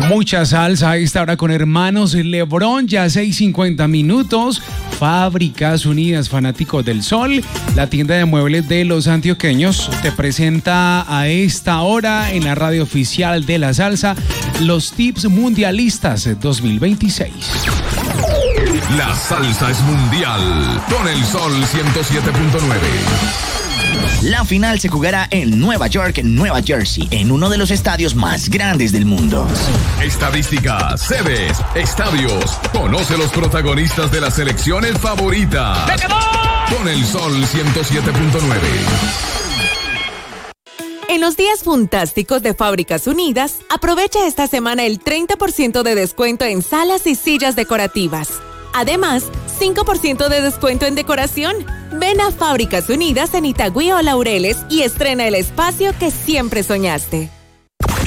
Mucha salsa a esta hora con hermanos Lebrón, ya 6:50 minutos. Fábricas Unidas, fanáticos del sol, la tienda de muebles de los antioqueños, te presenta a esta hora en la radio oficial de la salsa los tips mundialistas 2026. La salsa es mundial con el Sol 107.9. La final se jugará en Nueva York, Nueva Jersey, en uno de los estadios más grandes del mundo. Estadísticas, sedes, estadios. Conoce los protagonistas de las selecciones favoritas. Con el Sol 107.9. En los días fantásticos de Fábricas Unidas, aprovecha esta semana el 30% de descuento en salas y sillas decorativas. Además, 5% de descuento en decoración. Ven a Fábricas Unidas en Itagüí o Laureles y estrena el espacio que siempre soñaste.